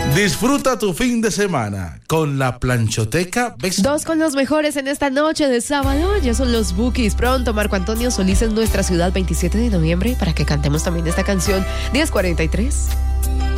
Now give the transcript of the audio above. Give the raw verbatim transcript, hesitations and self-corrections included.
Disfruta tu fin de semana con la Planchoteca Vecina. Dos con los mejores en esta noche de sábado. Ya son los Bookies. Pronto Marco Antonio Solís en nuestra ciudad, veintisiete de noviembre, para que cantemos también esta canción. diez cuarenta y tres.